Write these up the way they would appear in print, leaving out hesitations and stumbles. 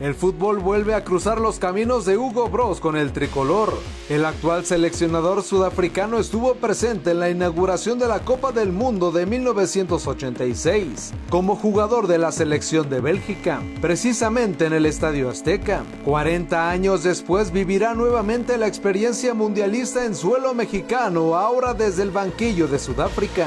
el fútbol vuelve a cruzar los caminos de Hugo Broos con el tricolor. El actual seleccionador sudafricano estuvo presente en la inauguración de la Copa del Mundo de 1986, como jugador de la selección de Bélgica, precisamente en el Estadio Azteca. 40 años después vivirá nuevamente la experiencia mundialista en suelo mexicano, ahora desde el banquillo de Sudáfrica.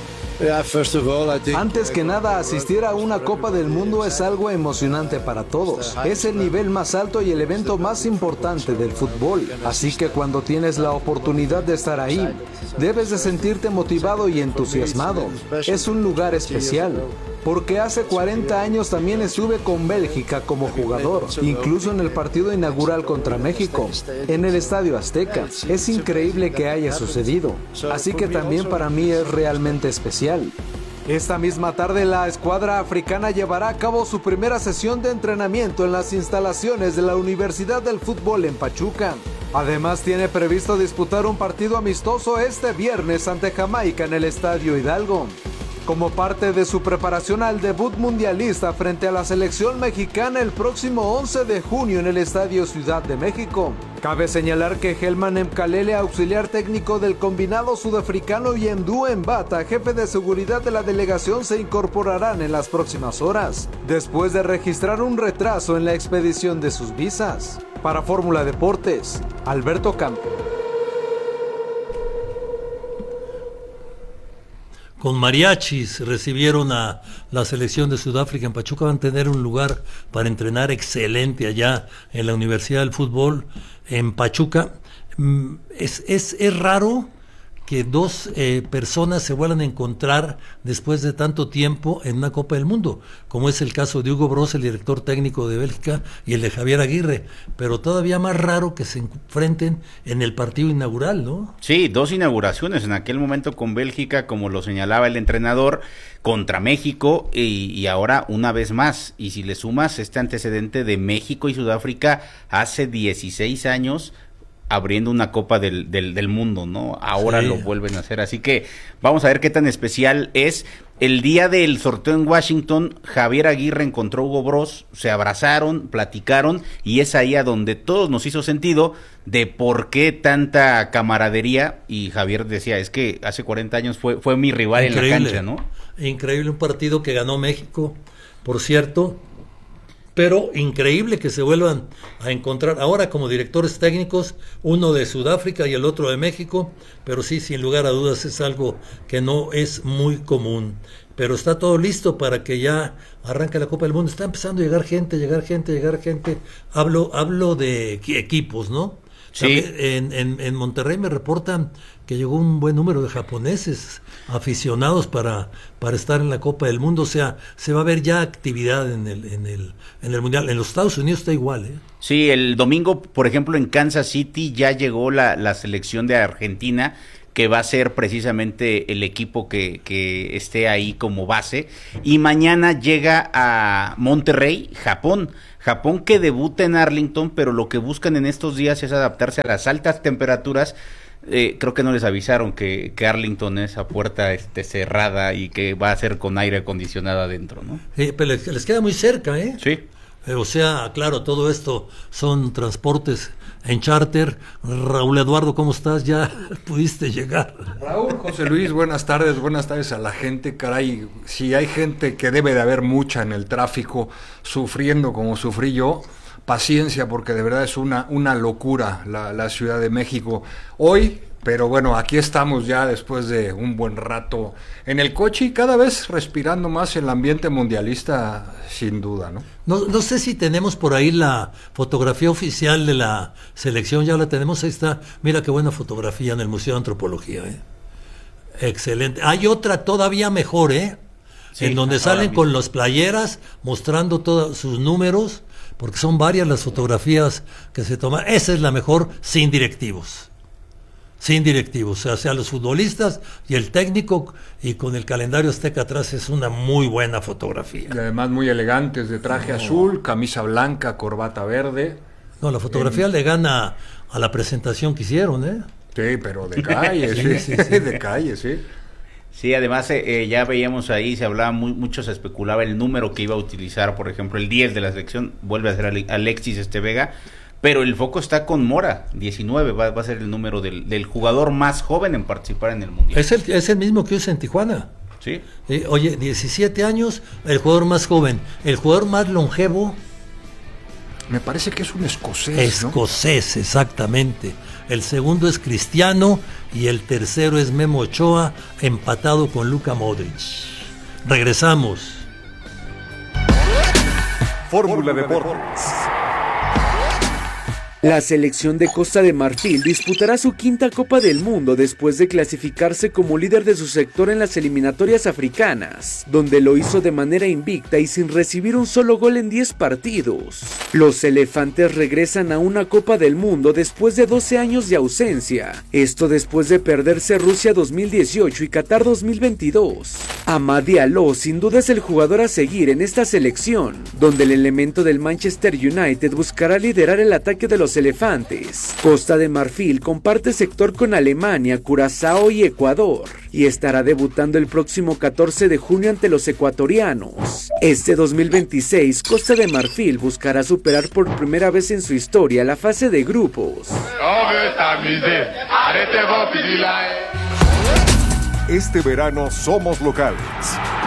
Antes que nada, asistir a una Copa del Mundo es algo emocionante para todos. Es el nivel más alto y el evento más importante del fútbol. Así que cuando tienes la oportunidad de estar ahí, debes de sentirte motivado y entusiasmado. Es un lugar especial, porque hace 40 años también estuve con Bélgica como jugador, incluso en el partido inaugural contra México, en el Estadio Azteca. Es increíble que haya sucedido, así que también para mí es realmente especial. Esta misma tarde la escuadra africana llevará a cabo su primera sesión de entrenamiento en las instalaciones de la Universidad del Fútbol en Pachuca. Además tiene previsto disputar un partido amistoso este viernes ante Jamaica en el Estadio Hidalgo, como parte de su preparación al debut mundialista frente a la selección mexicana el próximo 11 de junio en el Estadio Ciudad de México. Cabe señalar que Helman Mkalele, auxiliar técnico del combinado sudafricano, y Mdu Mbata, jefe de seguridad de la delegación, se incorporarán en las próximas horas, después de registrar un retraso en la expedición de sus visas. Para Fórmula Deportes, Alberto Campo. Con mariachis recibieron a la selección de Sudáfrica en Pachuca. Van a tener un lugar para entrenar excelente allá en la Universidad del Fútbol en Pachuca. Es raro que dos personas se vuelvan a encontrar después de tanto tiempo en una Copa del Mundo, como es el caso de Hugo Broos, el director técnico de Bélgica, y el de Javier Aguirre, pero todavía más raro que se enfrenten en el partido inaugural, ¿no? Sí, dos inauguraciones en aquel momento con Bélgica, como lo señalaba el entrenador, contra México y ahora una vez más, y si le sumas este antecedente de México y Sudáfrica hace 16 años, abriendo una Copa del Mundo, ¿no? Ahora sí lo vuelven a hacer, así que vamos a ver qué tan especial es. El día del sorteo en Washington, Javier Aguirre encontró a Hugo Broos, se abrazaron, platicaron, y es ahí a donde todos nos hizo sentido de por qué tanta camaradería, y Javier decía, es que hace 40 años fue mi rival. Increíble, en la cancha, ¿no? Increíble, un partido que ganó México, por cierto, pero increíble que se vuelvan a encontrar ahora como directores técnicos, uno de Sudáfrica y el otro de México, pero sí, sin lugar a dudas es algo que no es muy común. Pero está todo listo para que ya arranque la Copa del Mundo. Está empezando a llegar gente. Hablo de equipos, ¿no? Sí. En Monterrey me reportan que llegó un buen número de japoneses aficionados para estar en la Copa del Mundo. O sea, se va a ver ya actividad en el Mundial. En los Estados Unidos está igual, ¿eh? Sí, el domingo, por ejemplo, en Kansas City ya llegó la selección de Argentina, que va a ser precisamente el equipo que esté ahí como base, y mañana llega a Monterrey, Japón que debuta en Arlington, pero lo que buscan en estos días es adaptarse a las altas temperaturas. Creo que no les avisaron que Arlington es a puerta cerrada y que va a ser con aire acondicionado adentro, ¿no? Pero les queda muy cerca, ¿eh? Sí. O sea, claro, todo esto son transportes en charter. Raúl Eduardo, ¿cómo estás? ¿Ya pudiste llegar? Raúl, José Luis, buenas tardes a la gente. Caray, si hay gente que debe de haber mucha en el tráfico sufriendo como sufrí yo, paciencia, porque de verdad es una locura la Ciudad de México hoy. Pero bueno, aquí estamos ya después de un buen rato en el coche y cada vez respirando más el ambiente mundialista, sin duda, ¿no? No sé si tenemos por ahí la fotografía oficial de la selección, ya la tenemos, ahí está. Mira qué buena fotografía en el Museo de Antropología, ¿eh? Excelente. Hay otra todavía mejor, ¿eh? Sí, en donde salen con las playeras mostrando todos sus números, porque son varias las fotografías que se toman. Esa es la mejor, sin directivos, o sea, los futbolistas y el técnico, y con el calendario azteca atrás. Es una muy buena fotografía. Y además muy elegantes, de traje azul, camisa blanca, corbata verde. No, la fotografía le gana a la presentación que hicieron, ¿eh? Sí, pero de calle, sí. De calle, sí. Sí, además ya veíamos ahí, se hablaba mucho, se especulaba el número que iba a utilizar, por ejemplo, el 10 de la selección, vuelve a ser Alexis Vega, pero el foco está con Mora, 19, va a ser el número del jugador más joven en participar en el Mundial. Es el mismo que usa en Tijuana. Sí. Oye, 17 años, el jugador más joven, el jugador más longevo. Me parece que es un escocés, Escocés, ¿no? Exactamente. El segundo es Cristiano y el tercero es Memo Ochoa, empatado con Luka Modric. Regresamos. Fórmula Deportes. La selección de Costa de Marfil disputará su quinta Copa del Mundo después de clasificarse como líder de su sector en las eliminatorias africanas, donde lo hizo de manera invicta y sin recibir un solo gol en 10 partidos. Los elefantes regresan a una Copa del Mundo después de 12 años de ausencia, esto después de perderse Rusia 2018 y Qatar 2022. Amad Diallo sin duda es el jugador a seguir en esta selección, donde el elemento del Manchester United buscará liderar el ataque de los elefantes. Costa de Marfil comparte sector con Alemania, Curazao y Ecuador, y estará debutando el próximo 14 de junio ante los ecuatorianos. Este 2026, Costa de Marfil buscará superar por primera vez en su historia la fase de grupos. Este verano somos locales.